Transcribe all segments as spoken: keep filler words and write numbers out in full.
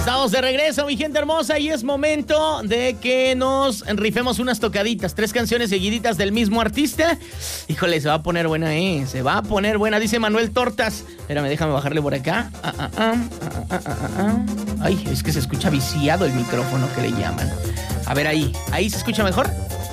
Estamos de regreso, mi gente hermosa, y es momento de que nos rifemos unas tocaditas, tres canciones seguiditas del mismo artista. Híjole, se va a poner buena, eh, se va a poner buena, dice Manuel Tortas. Espérame, déjame bajarle por acá. Ah, ah, ah, ah, ah, ah, ah. Ay, es que se escucha viciado el micrófono que le llaman. A ver, ahí, ahí se escucha mejor.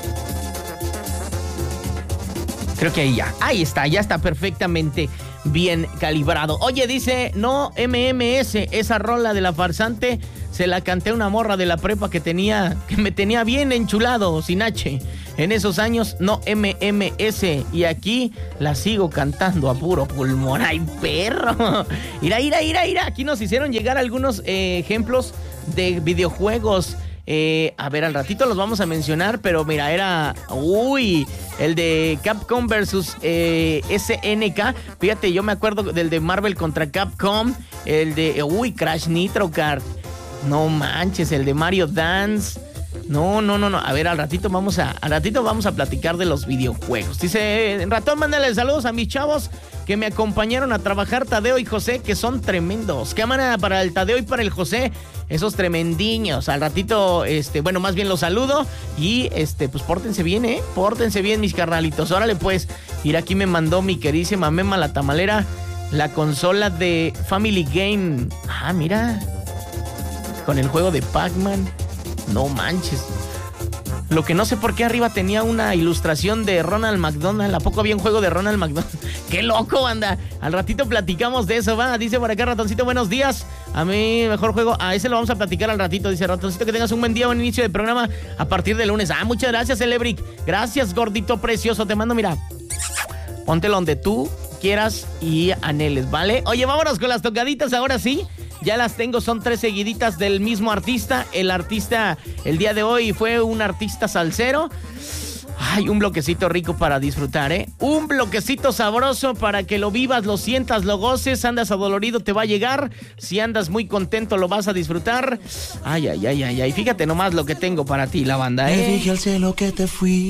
Creo que ahí ya, ahí está, ya está perfectamente bien calibrado. Oye, dice, no M M S, esa rola de La Farsante se la canté a una morra de la prepa que tenía, que me tenía bien enchulado, sin H. En esos años, no M M S, y aquí la sigo cantando a puro pulmón. ¡Ay, perro! Ira, ira, ira, ira. Aquí nos hicieron llegar algunos eh, ejemplos de videojuegos. Eh, a ver, al ratito los vamos a mencionar, pero mira, era... Uy, el de Capcom versus eh, S N K. Fíjate, yo me acuerdo del de Marvel contra Capcom. El de... Uy, Crash Nitro Kart. No manches, el de Mario Dance. No, no, no, no. A ver, al ratito vamos a... Al ratito vamos a platicar de los videojuegos. Dice, Ratón, mándale saludos a mis chavos que me acompañaron a trabajar, Tadeo y José, que son tremendos. Cámara para el Tadeo y para el José, esos tremendiños. Al ratito, este, bueno, más bien los saludo. Y, este, pues pórtense bien, ¿eh? Pórtense bien, mis carnalitos. Órale, pues. Ir aquí me mandó mi queridísima Mema la Tamalera la consola de Family Game. Ah, mira. Con el juego de Pac-Man. No manches. Lo que no sé por qué arriba tenía una ilustración de Ronald McDonald. ¿A poco había un juego de Ronald McDonald? ¡Qué loco, banda! Al ratito platicamos de eso, va. Dice por acá Ratoncito, buenos días. A mí, mejor juego. A ese lo vamos a platicar al ratito. Dice Ratoncito, que tengas un buen día, buen inicio de programa a partir de lunes. Ah, muchas gracias, Celebric. Gracias, gordito precioso. Te mando, mira. Póntelo donde tú quieras y anheles, ¿vale? Oye, vámonos con las tocaditas ahora sí. Ya las tengo, son tres seguiditas del mismo artista. El artista, el día de hoy fue un artista salsero. Ay, un bloquecito rico para disfrutar, ¿eh? Un bloquecito sabroso para que lo vivas, lo sientas, lo goces. Andas adolorido, te va a llegar. Si andas muy contento, lo vas a disfrutar. Ay, ay, ay, ay, ay. Fíjate nomás lo que tengo para ti, la banda, ¿eh? Le dije al cielo que te fui.